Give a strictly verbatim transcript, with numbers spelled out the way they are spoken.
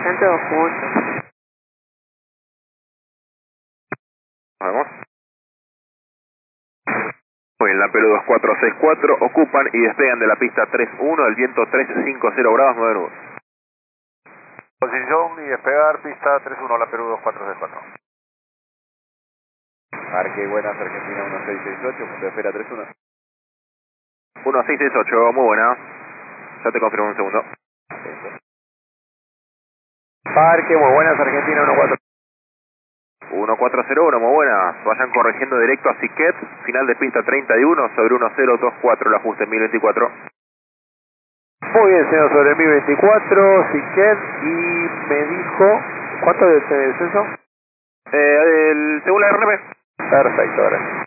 Centro dos puntos. Nos vemos. Muy bien, la Perú dos cuatro seis cuatro, ocupan y despegan de la pista tres uno, el viento tres cincuenta grados, nueve nudos. Posición y despegar, pista tres uno, la Perú dos cuatro seis cuatro. Parque Buenas Argentina uno seis seis ocho, punto de espera tres uno. uno seis seis ocho, muy buena. Ya te confirmo un segundo. Parque Muy Buenas Argentina uno cuatro. uno cuatro cero uno, muy buena. Vayan corrigiendo directo a Siquet, final de pista treinta y uno sobre uno cero dos cuatro, el ajuste mil veinticuatro. Muy bien, señor, sobre mil veinticuatro, Siquet, y me dijo, ¿cuánto de descenso? Eh, el, según la R N B. Perfecto, gracias.